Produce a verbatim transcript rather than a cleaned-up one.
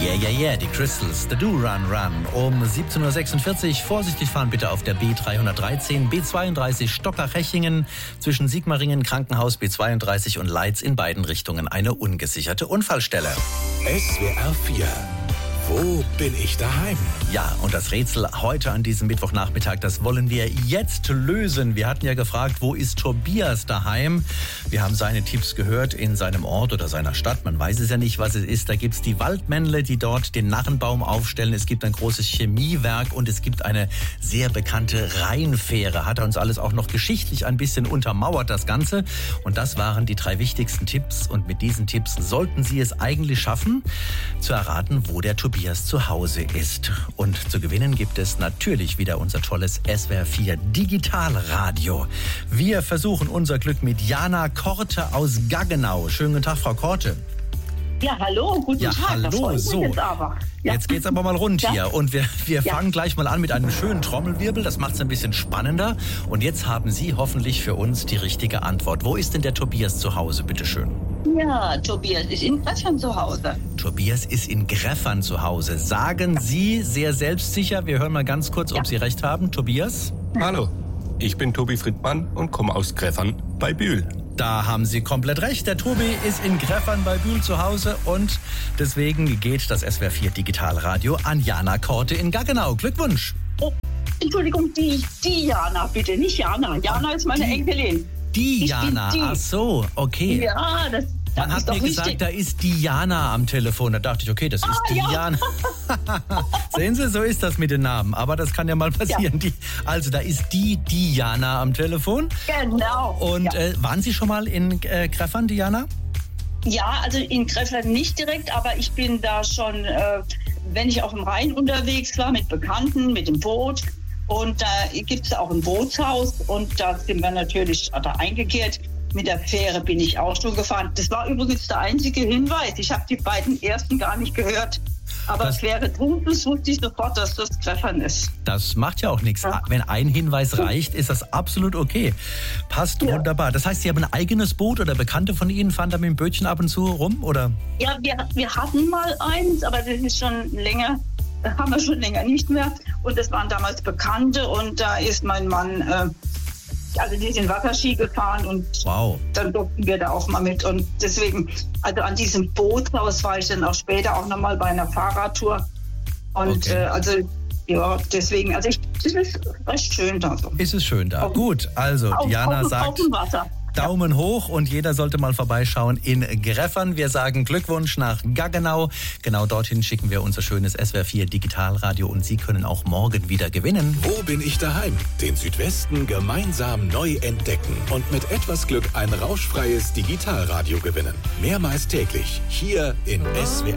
Yeah, yeah, yeah, die Crystals, The Do Run Run. Um siebzehn Uhr sechsundvierzig, vorsichtig fahren bitte auf der B dreihundertdreizehn, B zweiunddreißig Stockach-Hechingen, zwischen Sigmaringen, Krankenhaus B zweiunddreißig und Leitz in beiden Richtungen eine ungesicherte Unfallstelle. S W R vier. Wo bin ich daheim? Ja, und das Rätsel heute an diesem Mittwochnachmittag, das wollen wir jetzt lösen. Wir hatten ja gefragt, wo ist Tobias daheim? Wir haben seine Tipps gehört in seinem Ort oder seiner Stadt. Man weiß es ja nicht, was es ist. Da gibt's die Waldmännle, die dort den Narrenbaum aufstellen. Es gibt ein großes Chemiewerk und es gibt eine sehr bekannte Rheinfähre. Hat er uns alles auch noch geschichtlich ein bisschen untermauert, das Ganze. Und das waren die drei wichtigsten Tipps. Und mit diesen Tipps sollten Sie es eigentlich schaffen, zu erraten, wo der Tobias zu Hause ist. Und zu gewinnen gibt es natürlich wieder unser tolles S W R vier Digitalradio. Wir versuchen unser Glück mit Jana Korte aus Gaggenau. Schönen guten Tag, Frau Korte. Ja, hallo, guten ja, Tag. Hallo, so. Jetzt, aber. Ja. Jetzt geht's aber mal rund ja. hier. Und wir, wir ja. fangen gleich mal an mit einem schönen Trommelwirbel. Das macht's ein bisschen spannender. Und jetzt haben Sie hoffentlich für uns die richtige Antwort. Wo ist denn der Tobias zu Hause, bitteschön? Ja, Tobias ist in Greffern zu Hause. Tobias ist in Greffern zu Hause. Sagen Sie sehr selbstsicher, wir hören mal ganz kurz, ja. ob Sie recht haben. Tobias? Hallo, ich bin Tobi Friedmann und komme aus Greffern bei Bühl. Da haben Sie komplett recht. Der Tobi ist in Greffern bei Bühl zu Hause und deswegen geht das S W R vier Digitalradio an Jana Korte in Gaggenau. Glückwunsch. Oh, Entschuldigung, die, die Jana, bitte, nicht Jana. Jana ist meine die, Enkelin. Die ich Jana, die. ach so, okay. Ja, das, Man das hat ist mir doch gesagt, wichtig. da ist Diana am Telefon. Da dachte ich, okay, das ist Ah, Diana. Ja. Sehen Sie, so ist das mit den Namen. Aber das kann ja mal passieren. Ja. Die, also da ist die Diana am Telefon. Genau. Und ja. äh, waren Sie schon mal in äh, Greffern, Diana? Ja, also in Greffern nicht direkt, aber ich bin da schon, äh, wenn ich auf dem Rhein unterwegs war, mit Bekannten, mit dem Boot. Und da gibt es auch ein Bootshaus und da sind wir natürlich da eingekehrt. Mit der Fähre bin ich auch schon gefahren. Das war übrigens der einzige Hinweis. Ich habe die beiden ersten gar nicht gehört. Aber das, Fähre Trumpels wusste ich sofort, dass das Greffern ist. Das macht ja auch nichts. Ja. Wenn ein Hinweis reicht, ist das absolut okay. Passt ja. Wunderbar. Das heißt, Sie haben ein eigenes Boot oder Bekannte von Ihnen fahren da mit dem Bötchen ab und zu rum, oder? Ja, wir, wir hatten mal eins, aber das ist schon länger, haben wir schon länger nicht mehr. Und das waren damals Bekannte und da ist mein Mann... Äh, Also die sind Wasserski gefahren und wow. Dann durften wir da auch mal mit. Und deswegen, also an diesem Bootshaus war ich dann auch später auch nochmal bei einer Fahrradtour. Und okay. äh, also ja, deswegen, also ich, das ist recht schön da. So. Ist es schön da. Auf, Gut, also auf, Diana auf, sagt... Auf dem Wasser. Daumen hoch und jeder sollte mal vorbeischauen in Greffern. Wir sagen Glückwunsch nach Gaggenau. Genau dorthin schicken wir unser schönes S W R vier Digitalradio und Sie können auch morgen wieder gewinnen. Wo bin ich daheim? Den Südwesten gemeinsam neu entdecken und mit etwas Glück ein rauschfreies Digitalradio gewinnen. Mehrmals täglich hier in S W R